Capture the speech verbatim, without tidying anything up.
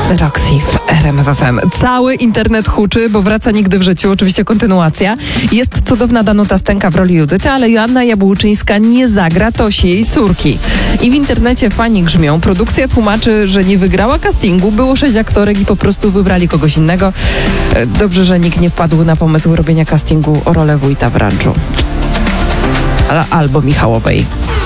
Roxy w R M F F M. Cały internet huczy, bo wraca nigdy w życiu. Oczywiście kontynuacja. Jest cudowna Danuta Stęka w roli Judyty, ale Joanna Jabłczyńska nie zagra Tosi, jej córki. I w internecie fani grzmią. Produkcja tłumaczy, że nie wygrała castingu. Było sześć aktorek i po prostu wybrali kogoś innego. Dobrze, że nikt nie wpadł na pomysł robienia castingu o rolę wójta w ranczu. Albo Michałowej.